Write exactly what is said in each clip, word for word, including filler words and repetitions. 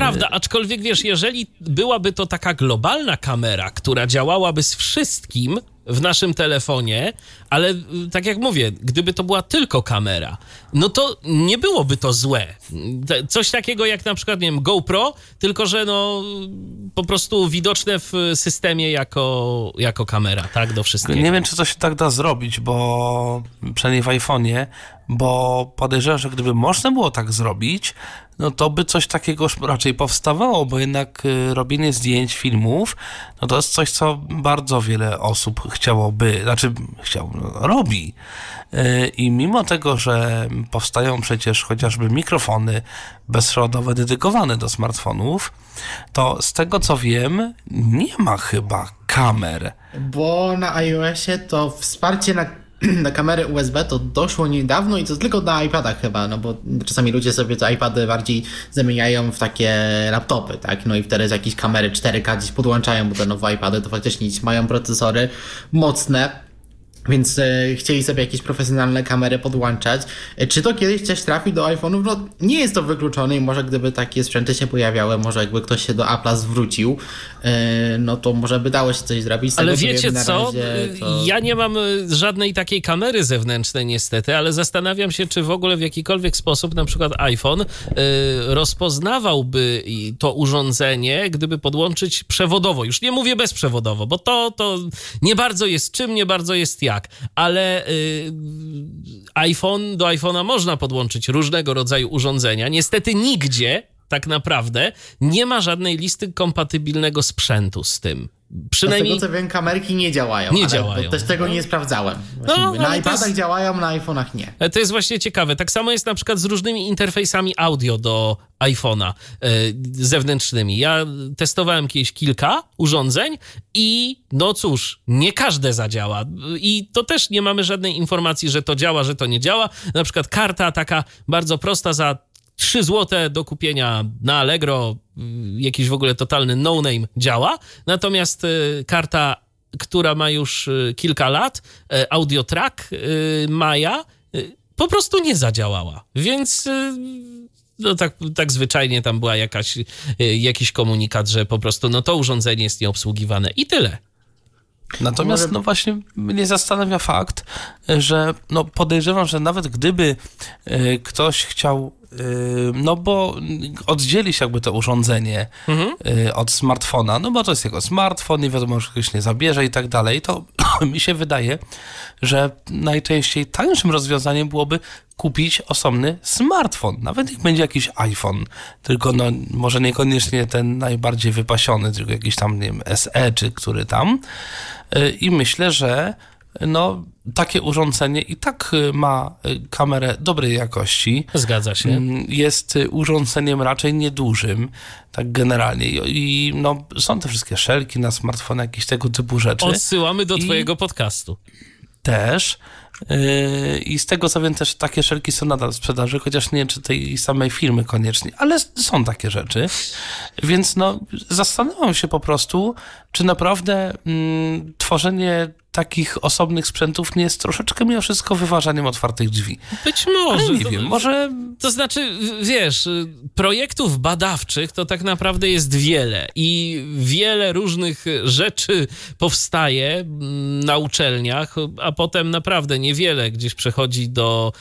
prawda, aczkolwiek wiesz, jeżeli byłaby to taka globalna kamera, która działałaby z wszystkim w naszym telefonie, ale tak jak mówię, gdyby to była tylko kamera, no to nie byłoby to złe. Coś takiego jak na przykład, nie wiem, GoPro, tylko że no po prostu widoczne w systemie jako, jako kamera, tak, do wszystkiego. Nie wiem, czy to się tak da zrobić, bo przynajmniej w iPhone'ie, bo podejrzewam, że gdyby można było tak zrobić, no to by coś takiego już raczej powstawało, bo jednak robienie zdjęć, filmów, no to jest coś, co bardzo wiele osób chciałoby, znaczy chciał, no, robi. I mimo tego, że powstają przecież chociażby mikrofony bezprzewodowe dedykowane do smartfonów, to z tego co wiem, nie ma chyba kamer. Bo na iOSie to wsparcie na na kamery U S B to doszło niedawno i to tylko na iPadach chyba, no bo czasami ludzie sobie te iPady bardziej zamieniają w takie laptopy, tak? No i wtedy z jakieś kamery cztery K gdzieś podłączają, bo te nowe iPady to faktycznie mają procesory mocne, więc e, chcieli sobie jakieś profesjonalne kamery podłączać. E, czy to kiedyś też trafi do iPhone'ów? No nie jest to wykluczone i może gdyby takie sprzęty się pojawiały, może jakby ktoś się do Apple'a zwrócił, e, no to może by dało się coś zrobić. Z ale tego, wiecie na co? razie, to... Ja nie mam żadnej takiej kamery zewnętrznej niestety, ale zastanawiam się, czy w ogóle w jakikolwiek sposób na przykład iPhone y, rozpoznawałby to urządzenie, gdyby podłączyć przewodowo. Już nie mówię bezprzewodowo, bo to, to nie bardzo jest czym, nie bardzo jest jak. Ale y, iPhone, do iPhone'a można podłączyć różnego rodzaju urządzenia. Niestety nigdzie tak naprawdę nie ma żadnej listy kompatybilnego sprzętu z tym. Przynajmniej... Z tego co wiem, kamerki nie działają. Nie ale działają. Też tego nie sprawdzałem. No, na iPadach jest... działają, na iPhone'ach nie. To jest właśnie ciekawe. Tak samo jest na przykład z różnymi interfejsami audio do iPhone'a yy, zewnętrznymi. Ja testowałem kiedyś kilka urządzeń i no cóż, nie każde zadziała. I to też nie mamy żadnej informacji, że to działa, że to nie działa. Na przykład karta taka bardzo prosta za trzy złote do kupienia na Allegro, jakiś w ogóle totalny no-name działa, natomiast y, karta, która ma już y, kilka lat, y, AudioTrack y, Maya, y, po prostu nie zadziałała, więc y, no tak, tak zwyczajnie tam była jakaś, y, jakiś komunikat, że po prostu no to urządzenie jest nieobsługiwane i tyle. Natomiast Może... no właśnie mnie zastanawia fakt, że no podejrzewam, że nawet gdyby y, ktoś chciał, y, no bo oddzielić jakby to urządzenie mhm. y, od smartfona, no bo to jest jego smartfon, nie wiadomo, że ktoś nie zabierze i tak dalej, to mi się wydaje, że najczęściej tańszym rozwiązaniem byłoby kupić osobny smartfon, nawet jak będzie jakiś iPhone, tylko no może niekoniecznie ten najbardziej wypasiony, tylko jakiś tam, nie wiem, S E czy który tam. I myślę, że no takie urządzenie i tak ma kamerę dobrej jakości. Zgadza się. Jest urządzeniem raczej niedużym, tak generalnie. I no są te wszystkie szelki na smartfony, jakieś tego typu rzeczy. Odsyłamy do I twojego podcastu. Też. Yy, I z tego co wiem, też takie szelki są nadal w sprzedaży, chociaż nie czy tej samej firmy koniecznie, ale są takie rzeczy. Więc no, zastanawiam się po prostu, czy naprawdę mm, tworzenie takich osobnych sprzętów nie jest troszeczkę mimo wszystko wyważaniem otwartych drzwi. Być może. Ale nie to, wiem, może... To znaczy, wiesz, projektów badawczych to tak naprawdę jest wiele i wiele różnych rzeczy powstaje na uczelniach, a potem naprawdę niewiele gdzieś przechodzi do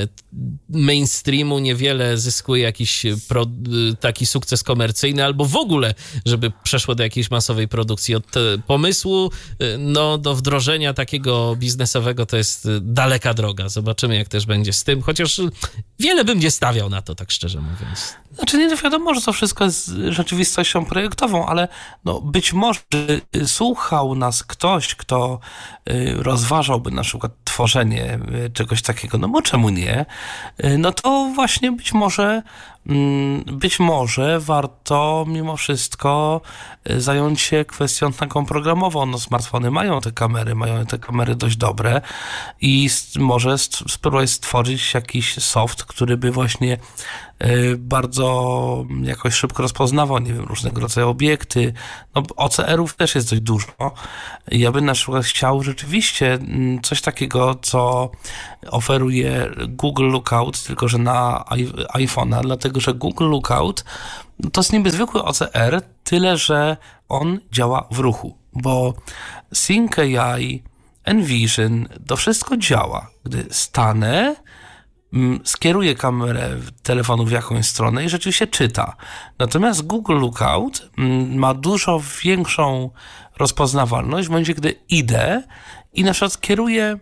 mainstreamu, niewiele zyskuje jakiś pro, taki sukces komercyjny albo w ogóle, żeby przeszło do jakiejś masowej produkcji. Od pomysłu no, do wdrożenia takiego biznesowego to jest daleka droga. Zobaczymy, jak też będzie z tym, chociaż wiele bym nie stawiał na to, tak szczerze mówiąc. Znaczy nie wiadomo, że to wszystko jest rzeczywistością projektową, ale no być może słuchał nas ktoś, kto rozważałby na przykład tworzenie czegoś takiego, no bo czemu nie? No to właśnie być może być może warto mimo wszystko zająć się kwestią taką programową. No smartfony mają te kamery, mają te kamery dość dobre i może spróbować stworzyć jakiś soft, który by właśnie bardzo jakoś szybko rozpoznawał, nie wiem, różnego rodzaju obiekty. No O C R-ów też jest dość dużo. Ja bym na przykład chciał rzeczywiście coś takiego, co oferuje Google Lookout, tylko że na iPhone'a, dlatego dlatego że Google Lookout to jest niby zwykły O C R, tyle że on działa w ruchu, bo Sync A I, Envision, to wszystko działa. Gdy stanę, skieruje kamerę telefonu w jakąś stronę i rzeczywiście czyta. Natomiast Google Lookout ma dużo większą rozpoznawalność w momencie, gdy idę i na przykład kieruję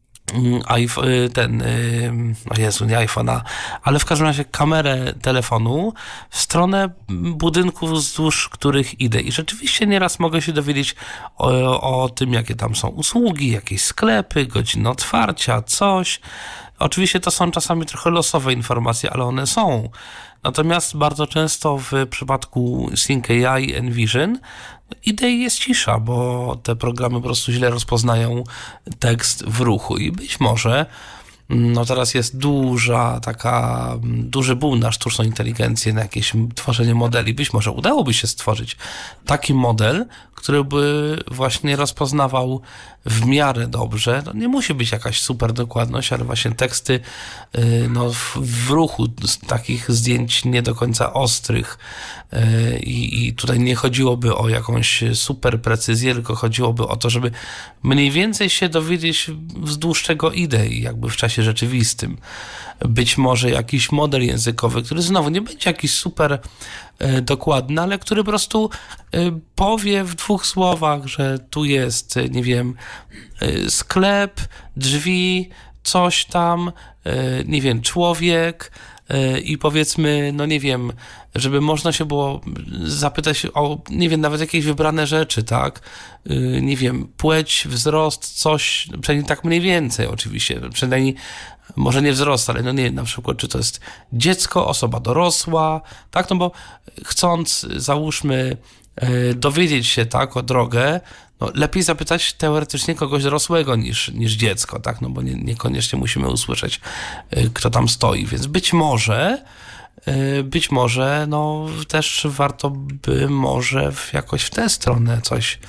ten, o Jezu, nie iPhone'a, ale w każdym razie kamerę telefonu w stronę budynków, wzdłuż których idę. I rzeczywiście nieraz mogę się dowiedzieć o, o tym, jakie tam są usługi, jakieś sklepy, godziny otwarcia, coś. Oczywiście to są czasami trochę losowe informacje, ale one są. Natomiast bardzo często w przypadku Sync A I, Envision idę i jest cisza, bo te programy po prostu źle rozpoznają tekst w ruchu i być może no teraz jest duża taka, duży boom na sztuczną inteligencję, na jakieś tworzenie modeli. Być może udałoby się stworzyć taki model, który by właśnie rozpoznawał w miarę dobrze. No nie musi być jakaś super dokładność, ale właśnie teksty no, w, w ruchu, z takich zdjęć nie do końca ostrych. I, I tutaj nie chodziłoby o jakąś super precyzję, tylko chodziłoby o to, żeby mniej więcej się dowiedzieć, wzdłuż czego idę i jakby w czasie rzeczywistym. Być może jakiś model językowy, który znowu nie będzie jakiś super e, dokładny, ale który po prostu e, powie w dwóch słowach, że tu jest, nie wiem, e, sklep, drzwi, coś tam, e, nie wiem, człowiek e, i powiedzmy, no nie wiem, żeby można się było zapytać o, nie wiem, nawet jakieś wybrane rzeczy, tak? E, nie wiem, płeć, wzrost, coś, przynajmniej tak mniej więcej oczywiście, przynajmniej może nie wzrost, ale no nie wiem, na przykład, czy to jest dziecko, osoba dorosła, tak, no bo chcąc, załóżmy, dowiedzieć się, tak, o drogę, no lepiej zapytać teoretycznie kogoś dorosłego niż, niż dziecko, tak, no bo nie, niekoniecznie musimy usłyszeć, kto tam stoi, więc być może, być może, no też warto by może w, jakoś w tę stronę coś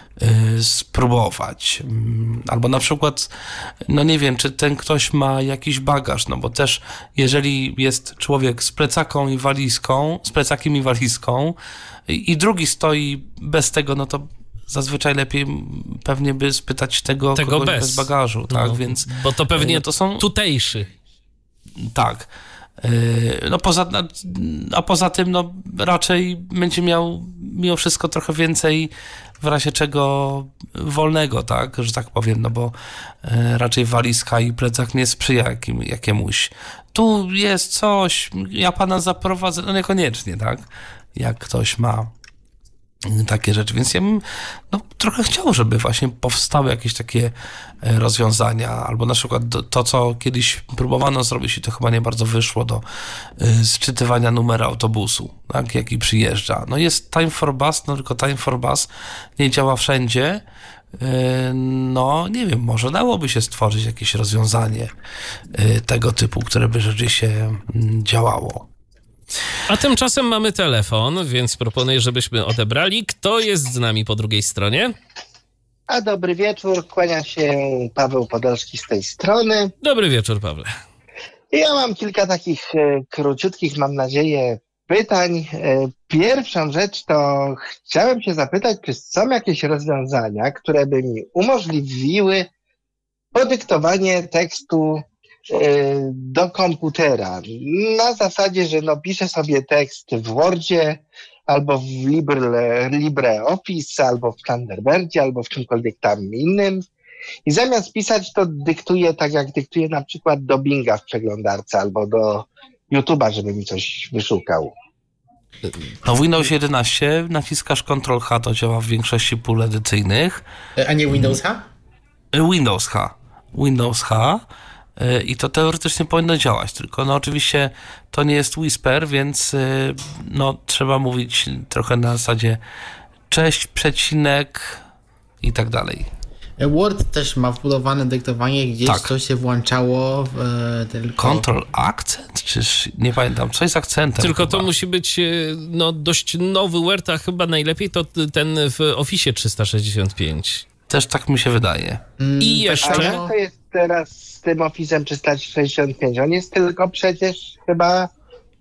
spróbować. Albo na przykład, no nie wiem, czy ten ktoś ma jakiś bagaż, no bo też jeżeli jest człowiek z plecaką i walizką, z plecakiem i walizką i, i drugi stoi bez tego, no to zazwyczaj lepiej pewnie by spytać tego, tego kogoś bez. bez bagażu, tak, no, więc... Bo to pewnie no to są tutejszy. Tak. No poza, a poza tym no raczej będzie miał mimo wszystko trochę więcej w razie czego wolnego, tak, że tak powiem, no bo raczej walizka i plecak nie sprzyja jakim, jakiemuś. Tu jest coś, ja pana zaprowadzę, no niekoniecznie, tak, jak ktoś ma takie rzeczy, więc ja bym no, trochę chciał, żeby właśnie powstały jakieś takie rozwiązania, albo na przykład to, co kiedyś próbowano zrobić i to chyba nie bardzo wyszło, do y, sczytywania numeru autobusu, tak, jaki przyjeżdża. No jest Time for Bus, no tylko Time for Bus nie działa wszędzie. Y, no nie wiem, może dałoby się stworzyć jakieś rozwiązanie y, tego typu, które by rzeczywiście y, działało. A tymczasem mamy telefon, więc proponuję, żebyśmy odebrali. Kto jest z nami po drugiej stronie? A dobry wieczór, kłania się Paweł Podolski z tej strony. Dobry wieczór, Pawle. Ja mam kilka takich e, króciutkich, mam nadzieję, pytań. E, pierwszą rzecz to chciałem się zapytać, czy są jakieś rozwiązania, które by mi umożliwiły podyktowanie tekstu do komputera. Na zasadzie, że no piszę sobie tekst w Wordzie, albo w Libre, LibreOffice, albo w Thunderbirdzie, albo w czymkolwiek tam innym. I zamiast pisać, to dyktuję tak, jak dyktuję na przykład do Binga w przeglądarce, albo do YouTube'a, żeby mi coś wyszukał. No w Windows jedenaście naciskasz kontrol H, to działa w większości pól edycyjnych. A nie Windows H? Windows H. Windows H. I to teoretycznie powinno działać, tylko no oczywiście to nie jest Whisper, więc no trzeba mówić trochę na zasadzie cześć, przecinek i tak dalej. Word też ma wbudowane dyktowanie, gdzieś tak. To się włączało e, tylko... Control akcent? Czyż nie pamiętam, coś z akcentem. Tylko chyba. To musi być no, dość nowy Word, a chyba najlepiej to ten w Office trzysta sześćdziesiąt pięć. Też tak mi się wydaje. Mm, I jeszcze... A jak to jest teraz z tym Office'em trzysta sześćdziesiąt pięć? On jest tylko przecież chyba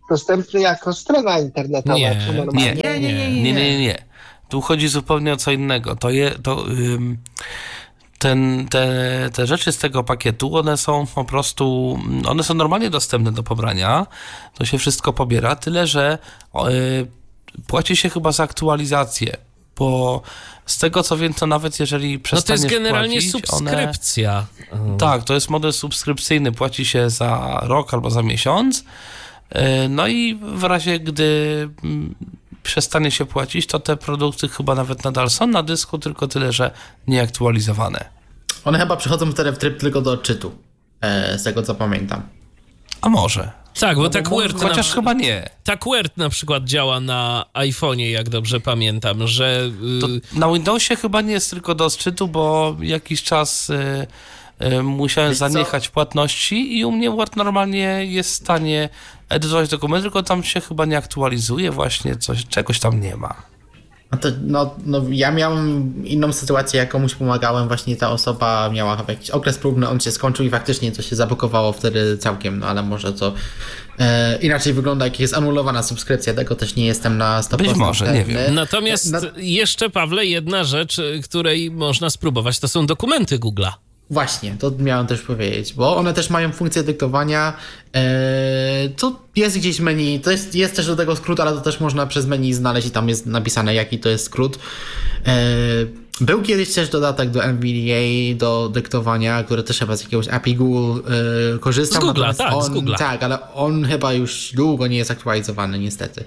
dostępny jako strona internetowa. Nie, czy normalnie? Nie, nie, nie, nie, nie, nie. Tu chodzi zupełnie o co innego. To je, to ym, ten, te, te rzeczy z tego pakietu, one są po prostu, one są normalnie dostępne do pobrania. To się wszystko pobiera, tyle że y, płaci się chyba za aktualizację, bo z tego co wiem, to nawet jeżeli No to przestaniesz jest generalnie płacić, subskrypcja. One, tak, to jest model subskrypcyjny, płaci się za rok albo za miesiąc. No i w razie, gdy przestanie się płacić, to te produkty chyba nawet nadal są na dysku, tylko tyle, że nieaktualizowane. One chyba przechodzą wtedy w tryb tylko do odczytu, e, z tego co pamiętam. A może. Tak, bo tak Word na, Chociaż chyba nie. tak Word na przykład działa na iPhone'ie, jak dobrze pamiętam, że... To Yy, na Windowsie chyba nie jest tylko do odczytu, bo jakiś czas y, y, musiałem Wiesz co? zaniechać płatności i u mnie Word normalnie jest w stanie edytować dokumenty, tylko tam się chyba nie aktualizuje, właśnie coś, czegoś tam nie ma. A to, no, no, ja miałem inną sytuację, jak komuś pomagałem, właśnie ta osoba miała chyba jakiś okres próbny, on się skończył i faktycznie to się zablokowało wtedy całkiem, no ale może to e, inaczej wygląda, jak jest anulowana subskrypcja, tego też nie jestem na sto procent Być może, nie wiem. natomiast Na- jeszcze, Pawle, jedna rzecz, y, której można spróbować, to są dokumenty Google'a. Właśnie, to miałem też powiedzieć, bo one też mają funkcję dyktowania, e, to jest gdzieś menu, to jest, jest też do tego skrót, ale to też można przez menu znaleźć i tam jest napisane, jaki to jest skrót. E, był kiedyś też dodatek do N V D A, do dyktowania, który też chyba z jakiegoś A P I Google e, korzystał. Z Google'a, natomiast tak, z on, Google'a. Tak, ale on chyba już długo nie jest aktualizowany, niestety.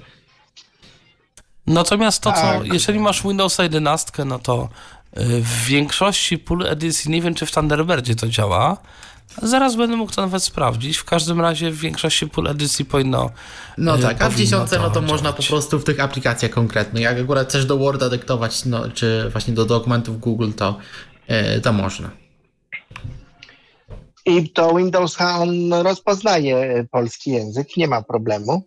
Natomiast to, co, Tak. jeżeli masz Windowsa jedenaście, no to y, w większości pól edycji, nie wiem czy w Thunderbirdzie to działa, zaraz będę mógł to nawet sprawdzić. W każdym razie w większości pól edycji powinno No y, tak, a w powinno dziesiątce no to działać. można po prostu w tych aplikacjach konkretnych. Jak akurat chcesz do Worda dyktować, no, czy właśnie do dokumentów Google, to, e, to można. I to Windows on rozpoznaje polski język, nie ma problemu.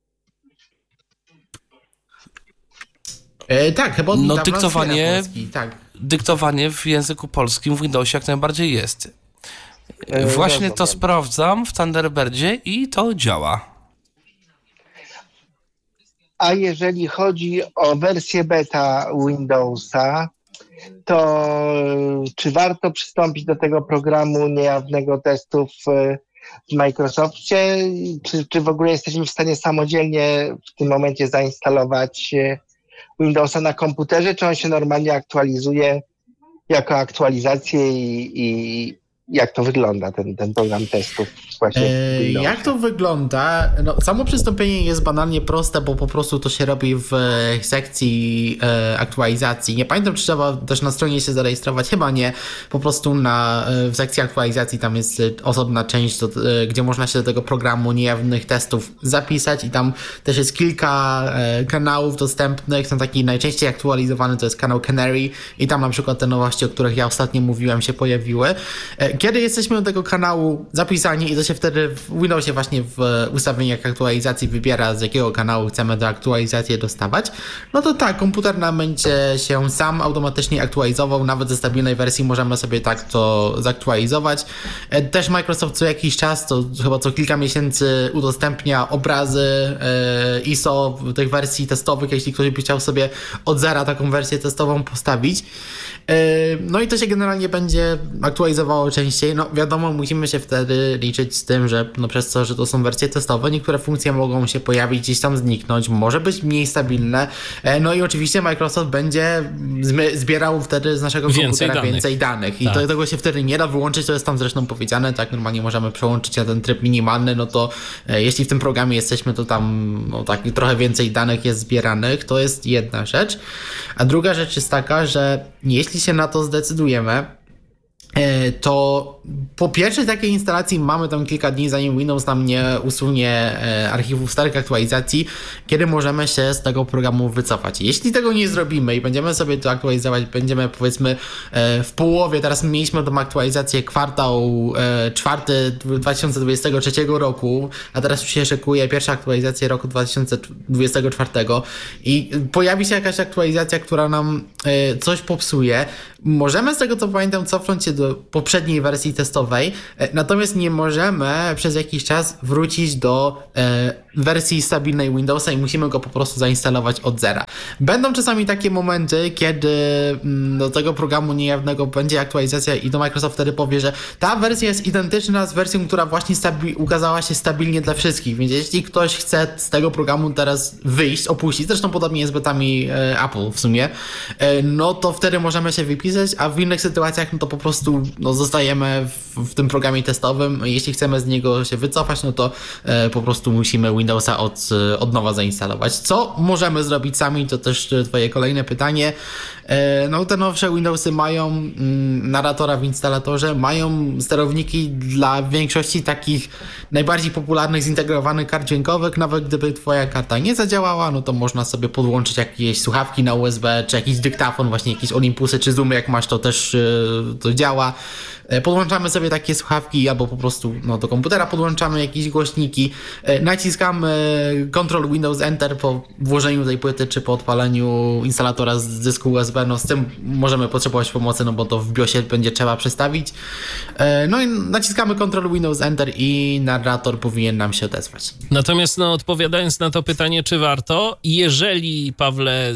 E, tak, chyba od No, niedawna dyktowanie- wspiera polski, tak. Dyktowanie w języku polskim w Windowsie jak najbardziej jest. E, Właśnie to rozumiem. sprawdzam w Thunderbirdzie i to działa. A jeżeli chodzi o wersję beta Windowsa, to czy warto przystąpić do tego programu niejawnego testu w, w Microsoftie? Czy, czy w ogóle jesteśmy w stanie samodzielnie w tym momencie zainstalować e, Windowsa na komputerze, czy on się normalnie aktualizuje jako aktualizację i, i jak to wygląda, ten, ten program testów właśnie w E, Windowsie? jak to wygląda? No, samo przystąpienie jest banalnie proste, bo po prostu to się robi w e, sekcji e, aktualizacji. Nie pamiętam, czy trzeba też na stronie się zarejestrować, chyba nie. Po prostu na, e, w sekcji aktualizacji tam jest e, osobna część, to, e, gdzie można się do tego programu niejawnych testów zapisać i tam też jest kilka e, kanałów dostępnych. Ten taki najczęściej aktualizowany to jest kanał Canary i tam na przykład te nowości, o których ja ostatnio mówiłem, się pojawiły. E, Kiedy jesteśmy do tego kanału zapisani i to się wtedy w Windowsie właśnie w ustawieniach aktualizacji wybiera, z jakiego kanału chcemy do aktualizacji dostawać, no to tak, komputer nam będzie się sam automatycznie aktualizował, nawet ze stabilnej wersji możemy sobie tak to zaktualizować. E, Też Microsoft co jakiś czas, to chyba co kilka miesięcy udostępnia obrazy e, I S O tych wersji testowych, jeśli ktoś by chciał sobie od zera taką wersję testową postawić. No i to się generalnie będzie aktualizowało częściej. No wiadomo, musimy się wtedy liczyć z tym, że no przez to, że to są wersje testowe, niektóre funkcje mogą się pojawić, gdzieś tam zniknąć, może być mniej stabilne. No i oczywiście Microsoft będzie zbierał wtedy z naszego Więcej komputera danych. więcej danych. I Tak. to, tego się wtedy nie da wyłączyć, to jest tam zresztą powiedziane, tak normalnie możemy przełączyć na ten tryb minimalny, no to e, jeśli w tym programie jesteśmy, to tam no, tak, trochę więcej danych jest zbieranych, to jest jedna rzecz. A druga rzecz jest taka, że jeśli się na to zdecydujemy, to po pierwszej takiej instalacji mamy tam kilka dni, zanim Windows nam nie usunie archiwów starych aktualizacji, kiedy możemy się z tego programu wycofać. Jeśli tego nie zrobimy i będziemy sobie to aktualizować, będziemy powiedzmy w połowie, teraz mieliśmy tą aktualizację kwartał czwarty dwa tysiące dwudziestego trzeciego roku, a teraz już się szykuje pierwsza aktualizacja roku dwa tysiące dwudziestego czwartego i pojawi się jakaś aktualizacja, która nam coś popsuje, możemy z tego co pamiętam cofnąć się do poprzedniej wersji testowej, natomiast nie możemy przez jakiś czas wrócić do e, wersji stabilnej Windowsa i musimy go po prostu zainstalować od zera. Będą czasami takie momenty, kiedy do tego programu niejawnego będzie aktualizacja i to Microsoft wtedy powie, że ta wersja jest identyczna z wersją, która właśnie stabi- ukazała się stabilnie dla wszystkich, więc jeśli ktoś chce z tego programu teraz wyjść, opuścić, zresztą podobnie jest z betami e, Apple w sumie, e, no to wtedy możemy się wypisać, a w innych sytuacjach no to po prostu no, zostajemy w, w tym programie testowym. Jeśli chcemy z niego się wycofać, no to e, po prostu musimy Windowsa od, od nowa zainstalować. Co możemy zrobić sami, to też twoje kolejne pytanie. E, no te nowsze Windowsy mają mm, narratora w instalatorze, mają sterowniki dla większości takich najbardziej popularnych, zintegrowanych kart dźwiękowych. Nawet gdyby twoja karta nie zadziałała, no to można sobie podłączyć jakieś słuchawki na U S B, czy jakiś dyktafon, właśnie jakieś Olympusy, czy Zoomy, jak masz, to też yy, to działa. Yy, podłączamy sobie takie słuchawki, albo po prostu no, do komputera podłączamy jakieś głośniki, yy, naciskamy Control Windows Enter po włożeniu tej płyty, czy po odpaleniu instalatora z dysku U S B. No z tym możemy potrzebować pomocy, no bo to w BIOSie będzie trzeba przestawić. Yy, no i naciskamy Control Windows Enter i narrator powinien nam się odezwać. Natomiast no, odpowiadając na to pytanie, czy warto, jeżeli, Pawle,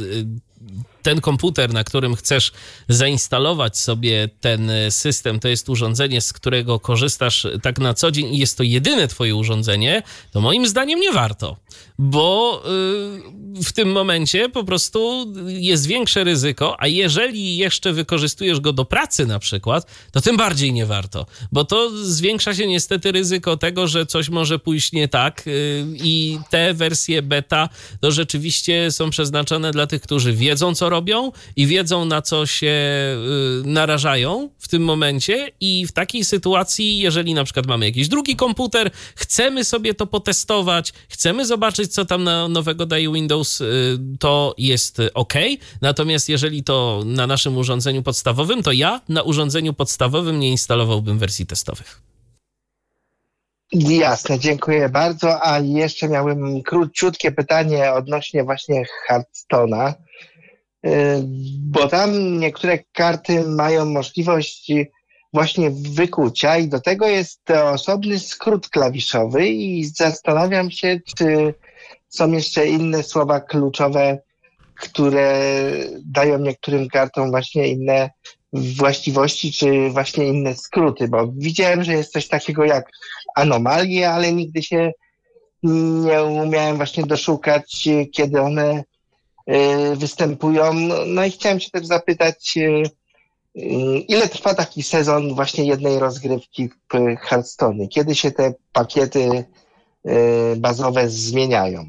ten komputer, na którym chcesz zainstalować sobie ten system, to jest urządzenie, z którego korzystasz tak na co dzień i jest to jedyne twoje urządzenie, to moim zdaniem nie warto, bo yy, w tym momencie po prostu jest większe ryzyko, a jeżeli jeszcze wykorzystujesz go do pracy na przykład, to tym bardziej nie warto, bo to zwiększa się niestety ryzyko tego, że coś może pójść nie tak yy, i te wersje beta to rzeczywiście są przeznaczone dla tych, którzy wiedzą, co robią i wiedzą, na co się y, narażają w tym momencie i w takiej sytuacji, jeżeli na przykład mamy jakiś drugi komputer, chcemy sobie to potestować, chcemy zobaczyć, co tam na nowego daje Windows, y, to jest ok. Natomiast jeżeli to na naszym urządzeniu podstawowym, to ja na urządzeniu podstawowym nie instalowałbym wersji testowych. Jasne, dziękuję bardzo. A jeszcze miałem króciutkie pytanie odnośnie właśnie Hearthstone'a. Bo tam niektóre karty mają możliwość właśnie wykucia i do tego jest osobny skrót klawiszowy i zastanawiam się, czy są jeszcze inne słowa kluczowe, które dają niektórym kartom właśnie inne właściwości, czy właśnie inne skróty, bo widziałem, że jest coś takiego jak anomalie, ale nigdy się nie umiałem właśnie doszukać, kiedy one występują. No i chciałem się też zapytać, ile trwa taki sezon właśnie jednej rozgrywki w Hearthstone? Kiedy się te pakiety bazowe zmieniają?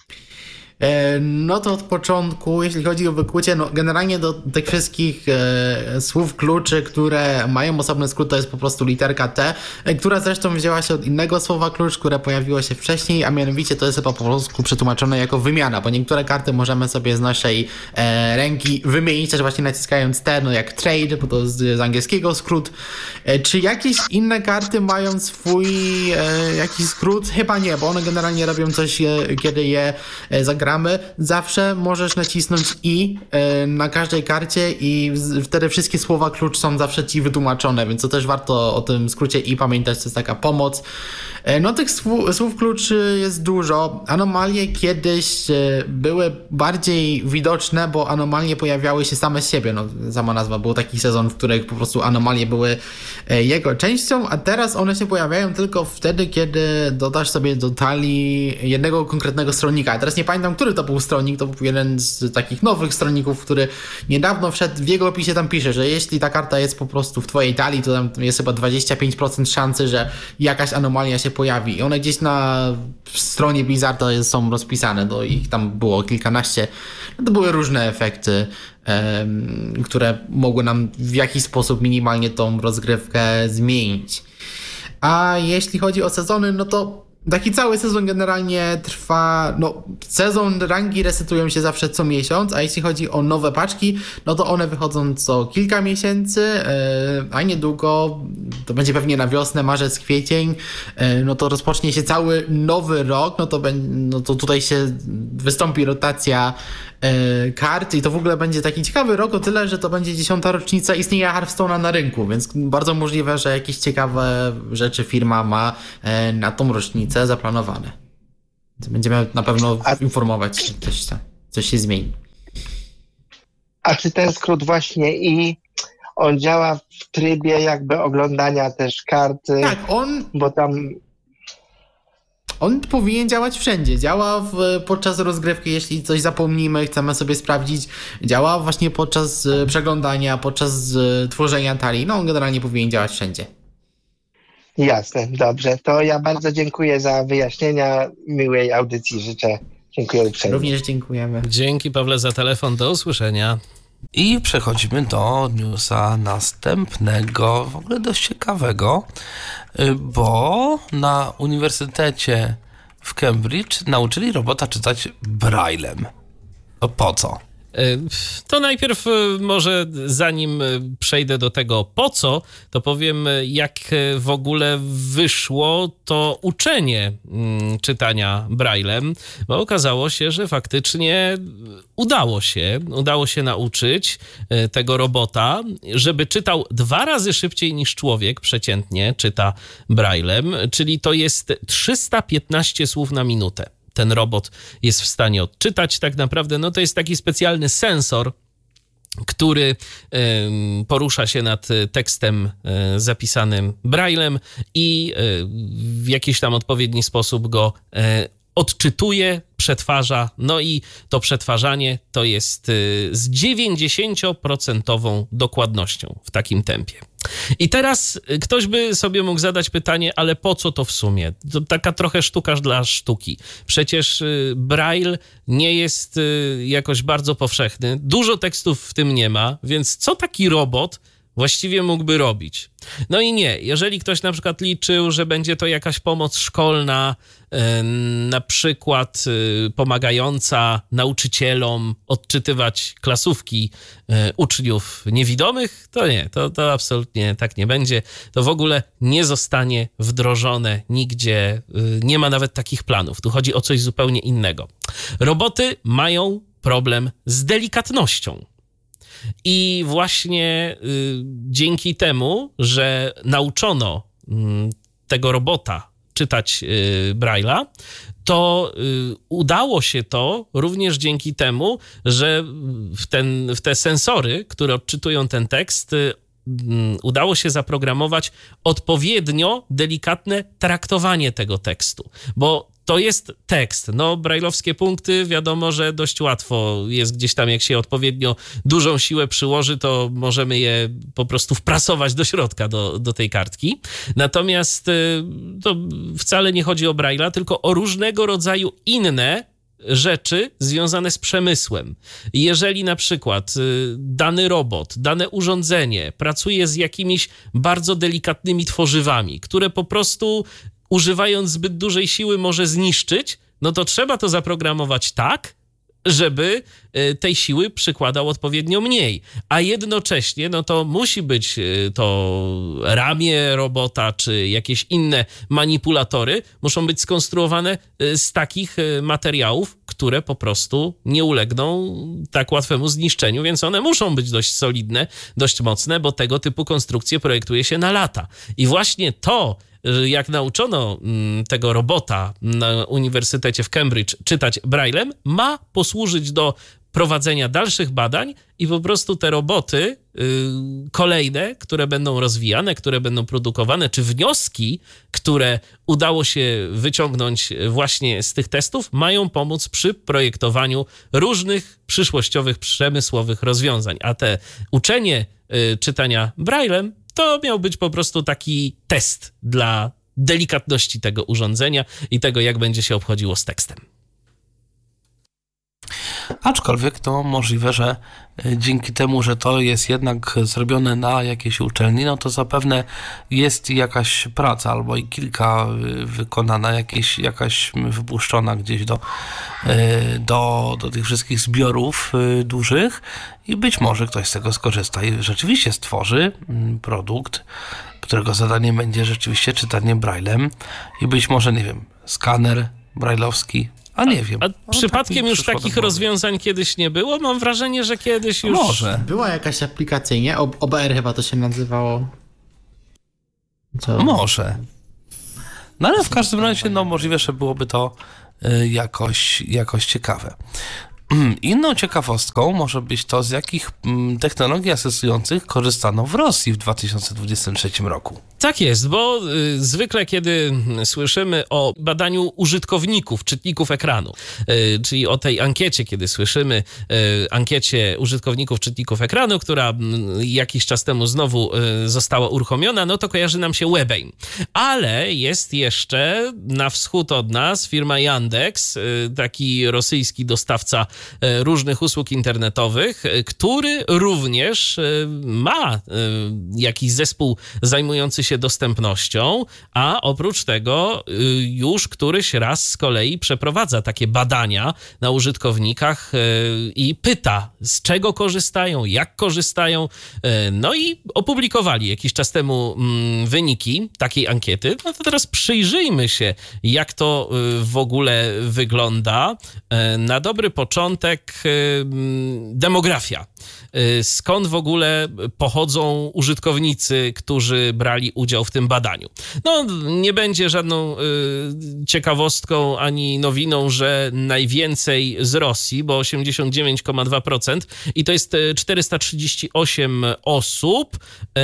No to od początku, jeśli chodzi o wykucie, no generalnie do tych wszystkich e, słów kluczy, które mają osobny skrót, to jest po prostu literka T, e, która zresztą wzięła się od innego słowa klucz, które pojawiło się wcześniej, a mianowicie to jest chyba po polsku przetłumaczone jako wymiana, bo niektóre karty możemy sobie z naszej e, ręki wymienić, też właśnie naciskając T, no jak trade, bo to z, z angielskiego skrót. E, czy jakieś inne karty mają swój e, jakiś skrót? Chyba nie, bo one generalnie robią coś, e, kiedy je e, zagramy. Zawsze możesz nacisnąć I y, na każdej karcie i w, wtedy wszystkie słowa klucz są zawsze ci wytłumaczone, więc to też warto o tym skrócie I pamiętać, to jest taka pomoc. Y, no tych słów, słów klucz jest dużo. Anomalie kiedyś y, były bardziej widoczne, bo anomalie pojawiały się same z siebie. No, sama nazwa, był taki sezon, w których po prostu anomalie były y, jego częścią, a teraz one się pojawiają tylko wtedy, kiedy dodasz sobie do talii jednego konkretnego stronnika. A teraz nie pamiętam, który to był stronnik, to był jeden z takich nowych stronników, który niedawno wszedł, w jego opisie tam pisze, że jeśli ta karta jest po prostu w twojej talii, to tam jest chyba dwadzieścia pięć procent szansy, że jakaś anomalia się pojawi i one gdzieś na stronie Blizzarda są rozpisane, no ich tam było kilkanaście, no to były różne efekty, um, które mogły nam w jakiś sposób minimalnie tą rozgrywkę zmienić. A jeśli chodzi o sezony, no to taki cały sezon generalnie trwa, no sezon rangi resetują się zawsze co miesiąc, a jeśli chodzi o nowe paczki, no to one wychodzą co kilka miesięcy, yy, a niedługo, to będzie pewnie na wiosnę, marzec, kwiecień, yy, no to rozpocznie się cały nowy rok, no to, be, no to tutaj się wystąpi rotacja yy, kart i to w ogóle będzie taki ciekawy rok o tyle, że to będzie dziesiąta rocznica istnienia Hearthstone'a na rynku, więc bardzo możliwe, że jakieś ciekawe rzeczy firma ma yy, na tą rocznicę zaplanowane. Będziemy na pewno A- informować, że coś, tam, coś się zmieni. A czy ten skrót właśnie i on działa w trybie jakby oglądania też karty, Tak, on, bo tam... on powinien działać wszędzie. Działa w, podczas rozgrywki, jeśli coś zapomnimy, chcemy sobie sprawdzić. Działa właśnie podczas e, przeglądania, podczas e, tworzenia talii. No on generalnie powinien działać wszędzie. Jasne, dobrze. To ja bardzo dziękuję za wyjaśnienia. Miłej audycji życzę. Dziękuję uprzejmie. Również dziękujemy. Dzięki, Pawle, za telefon. Do usłyszenia. I przechodzimy do newsa następnego, w ogóle dość ciekawego, y, bo na Uniwersytecie w Cambridge nauczyli robota czytać Braillem. To po co? To najpierw może zanim przejdę do tego po co, to powiem jak w ogóle wyszło to uczenie czytania Braillem, bo okazało się, że faktycznie udało się, udało się nauczyć tego robota, żeby czytał dwa razy szybciej niż człowiek przeciętnie czyta Braillem, czyli to jest trzysta piętnaście słów na minutę. Ten robot jest w stanie odczytać tak naprawdę, no to jest taki specjalny sensor, który y, porusza się nad tekstem y, zapisanym Braillem i y, w jakiś tam odpowiedni sposób go y, odczytuje, przetwarza, no i to przetwarzanie to jest y, z dziewięćdziesięcioprocentową dokładnością w takim tempie. I teraz ktoś by sobie mógł zadać pytanie, ale po co to w sumie? To taka trochę sztuka dla sztuki. Przecież y, Braille nie jest y, jakoś bardzo powszechny, dużo tekstów w tym nie ma, więc co taki robot właściwie mógłby robić? No i nie, jeżeli ktoś na przykład liczył, że będzie to jakaś pomoc szkolna, na przykład pomagająca nauczycielom odczytywać klasówki uczniów niewidomych, to nie, to, to absolutnie tak nie będzie. To w ogóle nie zostanie wdrożone nigdzie, nie ma nawet takich planów. Tu chodzi o coś zupełnie innego. Roboty mają problem z delikatnością. I właśnie y, dzięki temu, że nauczono y, tego robota czytać y, Braille'a, to y, udało się to również dzięki temu, że w, ten, w te sensory, które odczytują ten tekst, y, udało się zaprogramować odpowiednio delikatne traktowanie tego tekstu, bo to jest tekst. No, brajlowskie punkty, wiadomo, że dość łatwo jest gdzieś tam, jak się odpowiednio dużą siłę przyłoży, to możemy je po prostu wprasować do środka, do, do tej kartki. Natomiast to wcale nie chodzi o Braille'a, tylko o różnego rodzaju inne rzeczy związane z przemysłem. Jeżeli na przykład dany robot, dane urządzenie pracuje z jakimiś bardzo delikatnymi tworzywami, które po prostu używając zbyt dużej siły może zniszczyć, no to trzeba to zaprogramować tak, żeby tej siły przykładał odpowiednio mniej. A jednocześnie, no to musi być to ramię robota, czy jakieś inne manipulatory, muszą być skonstruowane z takich materiałów, które po prostu nie ulegną tak łatwemu zniszczeniu, więc one muszą być dość solidne, dość mocne, bo tego typu konstrukcje projektuje się na lata. I właśnie to, jak nauczono tego robota na Uniwersytecie w Cambridge czytać Braillem, ma posłużyć do prowadzenia dalszych badań i po prostu te roboty yy, kolejne, które będą rozwijane, które będą produkowane, czy wnioski, które udało się wyciągnąć właśnie z tych testów, mają pomóc przy projektowaniu różnych przyszłościowych, przemysłowych rozwiązań. A te uczenie yy, czytania Braillem to miał być po prostu taki test dla delikatności tego urządzenia i tego, jak będzie się obchodziło z tekstem. Aczkolwiek to możliwe, że dzięki temu, że to jest jednak zrobione na jakiejś uczelni, no to zapewne jest jakaś praca albo i kilka wykonana, jakieś, jakaś wypuszczona gdzieś do, do, do tych wszystkich zbiorów dużych i być może ktoś z tego skorzysta i rzeczywiście stworzy produkt, którego zadaniem będzie rzeczywiście czytanie Braillem i być może, nie wiem, skaner brajlowski. A nie wiem. A o, przypadkiem już takich do głowy. rozwiązań kiedyś nie było? Mam wrażenie, że kiedyś już... Może. Była jakaś aplikacja, nie? O B R chyba to się nazywało. Co? Może. No ale w każdym razie, no możliwe, że byłoby to jakoś, jakoś ciekawe. Inną ciekawostką może być to, z jakich technologii asystujących korzystano w Rosji w dwa tysiące dwudziestym trzecim roku. Tak jest, bo y, zwykle kiedy słyszymy o badaniu użytkowników, czytników ekranu, y, czyli o tej ankiecie, kiedy słyszymy y, ankiecie użytkowników czytników ekranu, która y, jakiś czas temu znowu y, została uruchomiona, no to kojarzy nam się WebAIM. Ale jest jeszcze na wschód od nas firma Yandex, y, taki rosyjski dostawca y, różnych usług internetowych, y, który również y, ma y, jakiś zespół zajmujący się dostępnością, a oprócz tego już któryś raz z kolei przeprowadza takie badania na użytkownikach i pyta, z czego korzystają, jak korzystają. No i opublikowali jakiś czas temu wyniki takiej ankiety. No to teraz przyjrzyjmy się, jak to w ogóle wygląda. Na dobry początek demografia. Skąd w ogóle pochodzą użytkownicy, którzy brali udział w tym badaniu? No, nie będzie żadną y, ciekawostką ani nowiną, że najwięcej z Rosji, bo osiemdziesiąt dziewięć przecinek dwa procent i to jest czterysta trzydzieści osiem osób. Y,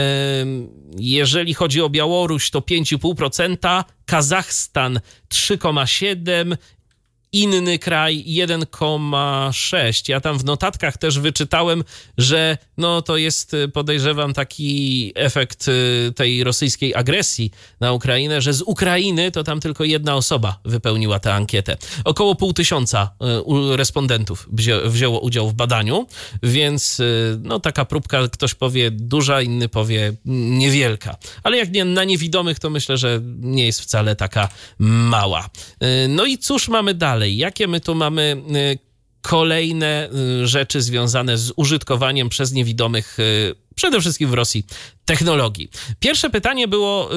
jeżeli chodzi o Białoruś, to pięć przecinek pięć procent, Kazachstan trzy przecinek siedem procent, inny kraj jeden przecinek sześć. Ja tam w notatkach też wyczytałem, że no to jest, podejrzewam, taki efekt tej rosyjskiej agresji na Ukrainę, że z Ukrainy to tam tylko jedna osoba wypełniła tę ankietę. Około pół tysiąca respondentów wzię, wzięło udział w badaniu, więc no taka próbka, ktoś powie duża, inny powie niewielka. Ale jak nie, na niewidomych, to myślę, że nie jest wcale taka mała. No i cóż mamy dalej? Jakie my tu mamy kolejne rzeczy związane z użytkowaniem przez niewidomych, przede wszystkim w Rosji, technologii? Pierwsze pytanie było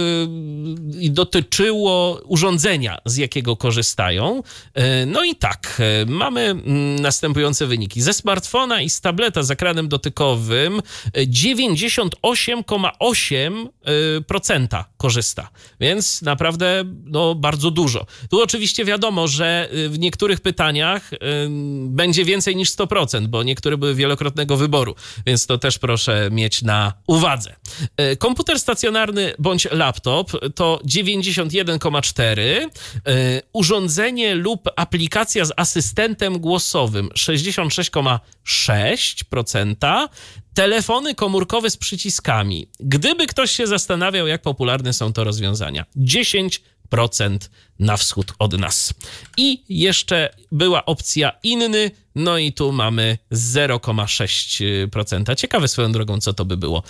i yy, dotyczyło urządzenia, z jakiego korzystają. Yy, no i tak, yy, mamy yy, następujące wyniki. Ze smartfona i z tableta z ekranem dotykowym dziewięćdziesiąt osiem przecinek osiem procent korzysta, więc naprawdę no, bardzo dużo. Tu oczywiście wiadomo, że w niektórych pytaniach yy, będzie więcej niż sto procent, bo niektóre były wielokrotnego wyboru, więc to też proszę mieć na uwadze. Komputer stacjonarny bądź laptop to dziewięćdziesiąt jeden przecinek cztery procent, urządzenie lub aplikacja z asystentem głosowym sześćdziesiąt sześć przecinek sześć procent, telefony komórkowe z przyciskami. Gdyby ktoś się zastanawiał, jak popularne są to rozwiązania, dziesięć procent na wschód od nas. I jeszcze była opcja inny, no i tu mamy zero przecinek sześć procent. Ciekawe swoją drogą, co to by było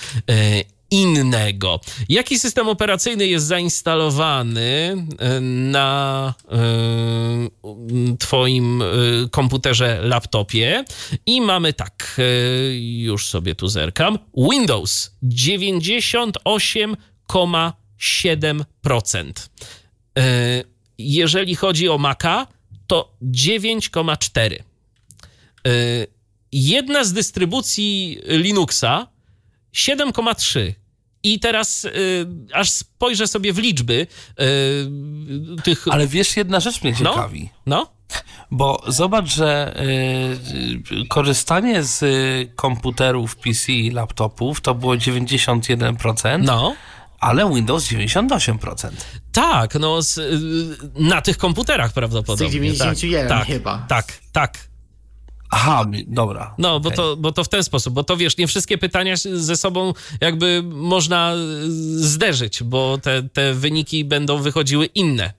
innego. Jaki system operacyjny jest zainstalowany na y, twoim y, komputerze, laptopie? I mamy tak, y, już sobie tu zerkam, Windows dziewięćdziesiąt osiem przecinek siedem procent. Y, jeżeli chodzi o Maca, to dziewięć przecinek cztery procent. Y, jedna z dystrybucji Linuxa siedem przecinek trzy procent. I teraz y, aż spojrzę sobie w liczby y, tych... Ale wiesz, jedna rzecz mnie ciekawi. No, no. Bo zobacz, że y, korzystanie z komputerów P C i laptopów to było dziewięćdziesiąt jeden procent, no. Ale Windows dziewięćdziesiąt osiem procent. Tak, no z, y, na tych komputerach prawdopodobnie. Z tych dziewięćdziesiąt jeden tak, chyba. Tak, tak. Aha, dobra. No, okay. bo, to, bo to w ten sposób, bo to wiesz, nie wszystkie pytania ze sobą jakby można zderzyć, bo te, te wyniki będą wychodziły inne.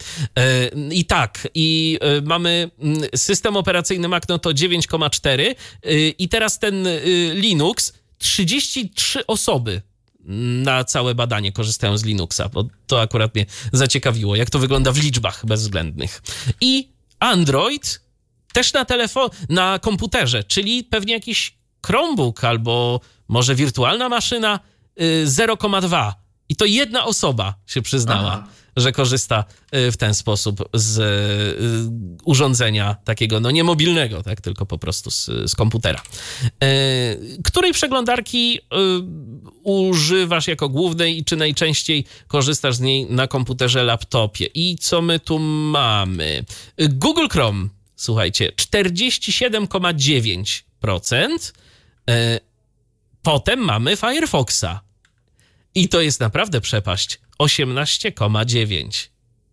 I tak, i mamy system operacyjny Mac, no to dziewięć przecinek cztery i teraz ten Linux, trzydzieści trzy osoby na całe badanie korzystają z Linuxa, bo to akurat mnie zaciekawiło, jak to wygląda w liczbach bezwzględnych. I Android też na telefon, na komputerze, czyli pewnie jakiś Chromebook albo może wirtualna maszyna, zero przecinek dwa. I to jedna osoba się przyznała. Aha. że korzysta w ten sposób z urządzenia takiego, no nie mobilnego, tak, tylko po prostu z, z komputera. Której przeglądarki używasz jako głównej i czy najczęściej korzystasz z niej na komputerze, laptopie? I co my tu mamy? Google Chrome, słuchajcie, czterdzieści siedem przecinek dziewięć procent. Potem mamy Firefoxa. I to jest naprawdę przepaść. osiemnaście przecinek dziewięć.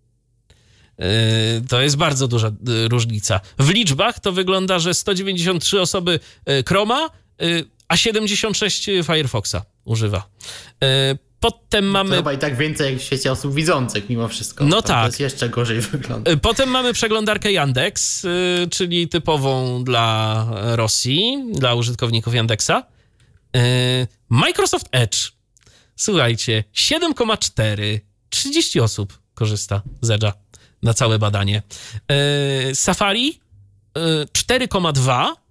To jest bardzo duża różnica. W liczbach to wygląda, że sto dziewięćdziesiąt trzy osoby Chroma, a siedemdziesiąt sześć Firefoxa używa. Potem mamy... To chyba i tak więcej jak w świecie osób widzących mimo wszystko. No to tak. To jest jeszcze gorzej wygląda. Potem mamy przeglądarkę Yandex, czyli typową dla Rosji, dla użytkowników Yandexa. Microsoft Edge. Słuchajcie, siedem przecinek cztery. trzydzieści osób korzysta z Edge'a na całe badanie. Safari cztery przecinek dwa.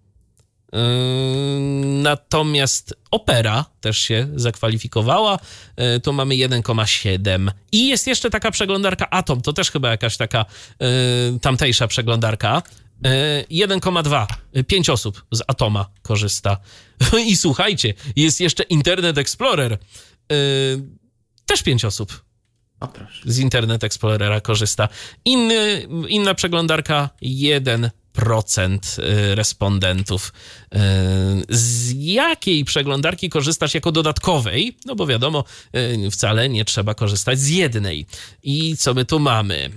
Natomiast Opera też się zakwalifikowała. Tu mamy jeden przecinek siedem. I jest jeszcze taka przeglądarka Atom. To też chyba jakaś taka tamtejsza przeglądarka. jeden przecinek dwa. Pięć osób z Atoma korzysta. I słuchajcie, jest jeszcze Internet Explorer. Też pięć osób O, proszę. z Internet Explorera korzysta. Inny, inna przeglądarka jeden procent respondentów. Z jakiej przeglądarki korzystasz jako dodatkowej? No bo wiadomo, wcale nie trzeba korzystać z jednej. I co my tu mamy?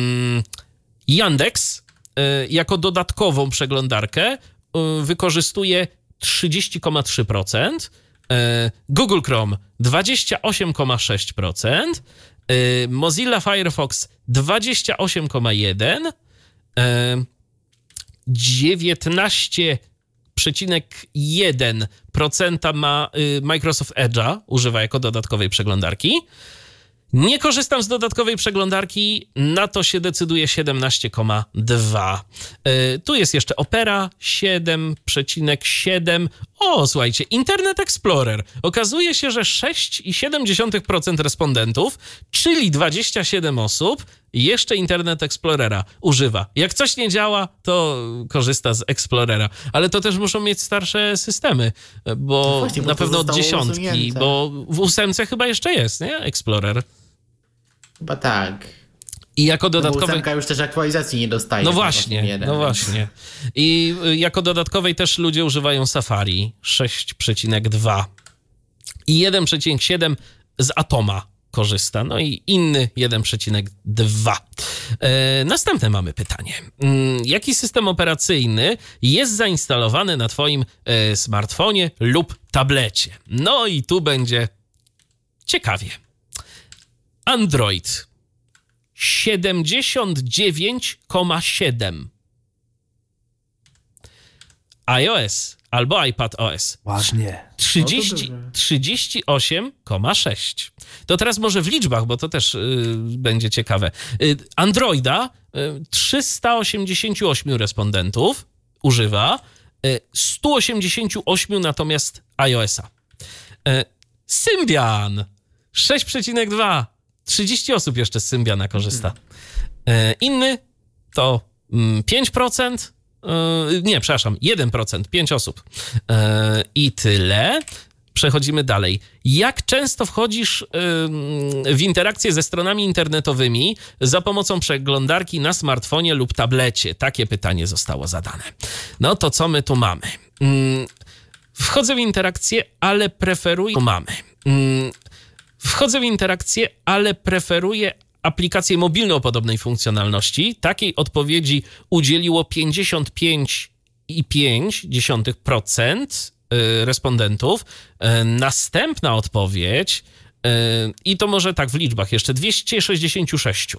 Yandex jako dodatkową przeglądarkę wykorzystuje trzydzieści przecinek trzy procent, Google Chrome dwadzieścia osiem przecinek sześć procent, Mozilla Firefox dwadzieścia osiem przecinek jeden procent, dziewiętnaście przecinek jeden procent ma Microsoft Edge'a, używa jako dodatkowej przeglądarki. Nie korzystam z dodatkowej przeglądarki, na to się decyduje siedemnaście przecinek dwa. Yy, tu jest jeszcze Opera siedem przecinek siedem. O, słuchajcie, Internet Explorer. Okazuje się, że sześć przecinek siedem procent respondentów, czyli dwadzieścia siedem osób, jeszcze Internet Explorera używa. Jak coś nie działa, to korzysta z Explorera. Ale to też muszą mieć starsze systemy, bo no właśnie, bo na to pewno od zostało dziesiątki, usunięte. bo w ósemce chyba jeszcze jest, nie? Explorer. Chyba tak. I jako No bo dodatkowy... ósemka już też aktualizacji nie dostaje. No to właśnie, jeden, no więc- właśnie. I jako dodatkowej też ludzie używają Safari sześć przecinek dwa i jeden przecinek siedem z Atoma korzysta, no i inny jeden przecinek dwa. E, następne mamy pytanie. Mm, Jaki system operacyjny jest zainstalowany na twoim e, smartfonie lub tablecie? No i tu będzie ciekawie. Android siedemdziesiąt dziewięć przecinek siedem. iOS albo iPadOS Ważnie. trzydzieści, trzydzieści osiem przecinek sześć. To teraz może w liczbach, bo to też y, będzie ciekawe. Y, Androida y, trzysta osiemdziesiąt osiem respondentów używa, y, sto osiemdziesiąt osiem natomiast iOS-a. Y, Symbian sześć przecinek dwa. trzydzieści osób jeszcze z Symbiana korzysta. Y, inny to mm, pięć procent. Yy, nie, przepraszam, jeden procent, pięć osób. Yy, I tyle. Przechodzimy dalej. Jak często wchodzisz yy, w interakcję ze stronami internetowymi za pomocą przeglądarki na smartfonie lub tablecie? Takie pytanie zostało zadane. No to co my tu mamy? Yy, wchodzę w interakcję, ale preferuję... Tu mamy. Yy, wchodzę w interakcję, ale preferuję aplikacje mobilne o podobnej funkcjonalności. Takiej odpowiedzi udzieliło pięćdziesiąt pięć przecinek pięć procent respondentów. Następna odpowiedź, i to może tak w liczbach jeszcze, dwieście sześćdziesiąt sześć.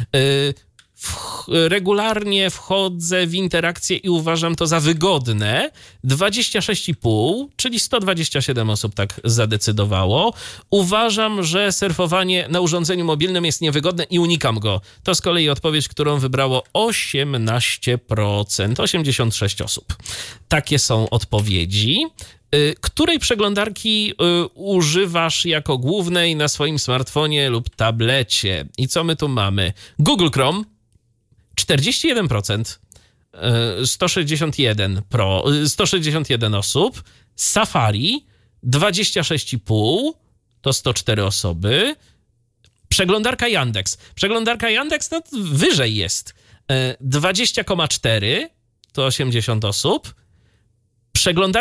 Regularnie wchodzę w interakcję i uważam to za wygodne. dwadzieścia sześć i pół, czyli sto dwadzieścia siedem osób tak zadecydowało. Uważam, że surfowanie na urządzeniu mobilnym jest niewygodne i unikam go. To z kolei odpowiedź, którą wybrało osiemnaście procent, osiemdziesiąt sześć osób. Takie są odpowiedzi. Której przeglądarki używasz jako głównej na swoim smartfonie lub tablecie? I co my tu mamy? Google Chrome czterdzieści jeden procent, sto sześćdziesiąt jeden pro, sto sześćdziesiąt jeden osób, Safari dwadzieścia sześć i pół, to sto cztery osoby, przeglądarka Yandex. Przeglądarka Yandex no, wyżej jest, dwadzieścia przecinek cztery, to osiemdziesiąt osób, przeglądarka